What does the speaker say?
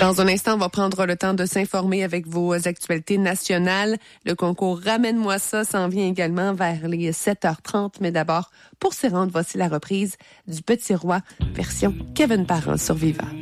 Dans un instant, on va prendre le temps de s'informer avec vos actualités nationales. Le concours Ramène-moi ça s'en vient également vers les 7h30. Mais d'abord, pour s'y rendre, voici la reprise du Petit Roi, version Kevin Parent sur Viva.